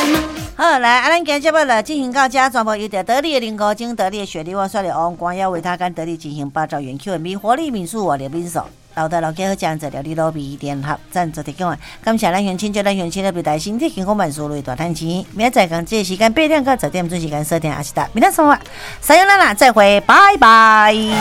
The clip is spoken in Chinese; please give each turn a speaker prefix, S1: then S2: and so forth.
S1: 好，来，咱今天节目了进行到这，全部由着得力的林高精、得力的雪梨旺刷的王光耀为他跟得力进行8兆元 Q 的米活力民宿我的民宿。老的老家好，讲者料理罗比联合赞助提供，感谢咱乡亲，祝咱乡亲的表达身体健康万事如意大赚钱。明仔载讲这个时间8点到10点准时间收听阿西达，明天上午，撒由那拉，再会，拜拜。